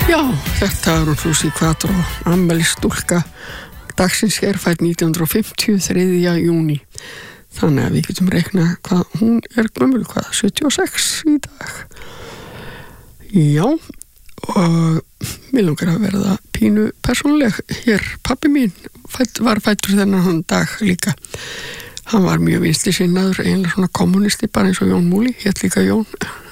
Já, þetta er Lucy Quattro, afmælisstúlka dagsins fædd 1950, 3. júní. Þannig að við getum reiknað hvað hún gömul, 76 í dag. Já, og mér langar að verða pínu persónuleg hér. Pabbi mín var fæddur þennan dag líka. Hann var mjög vinstrisinnaður, eiginlega svona kommunisti, bara eins og Jón Múli, hét líka Jón.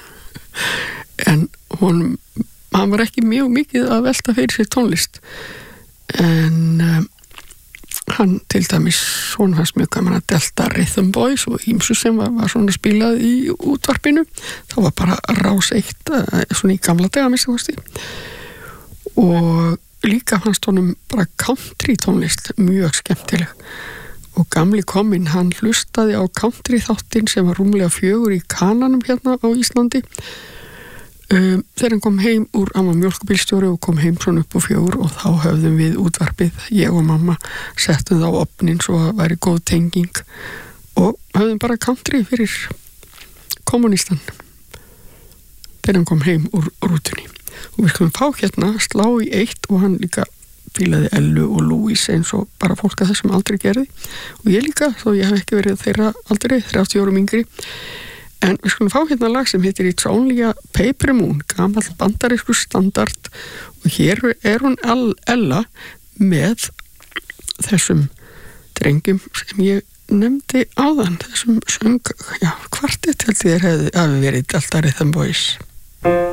En hann var ekki mjög mikið að velta fyrir sér tónlist. En hann til dæmis, svona fannst mjög gaman að delta Rhythm Boys og ýmsu sem var svona spilað í útvarpinu. Það var bara Rás 1, svona í gamla daga, minnst það varst í. Og líka fannst honum bara country tónlist mjög skemmtileg. Og gamli kominn, hann hlustaði á country þáttinn sem var rúmlega 4 í Kananum hérna á Íslandi. Þegar hann kom heim hann var mjólkubílstjóri og kom heim svona upp á 4 og þá höfðum við útvarpið, ég og mamma settum það á opnin svo að væri góð tenging og höfðum bara country fyrir kommunistan þegar hann kom heim úr rútunni. Og við skulum fá hérna slá í 1 og hann líka fílaði Ellu og Louise eins og bara fólk að þessum aldrei gerði og ég líka, þó ég hef ekki verið þeirra aldrei, 30 árum yngri. En við skulum fá hérna lag sem heitir It's Only a Paper Moon, gamall bandarískur standard og hér er hún Ella með þessum drengjum sem ég nefndi áðan, þessum söng, kvartett held ég hafi verið Delta Rhythm Boys.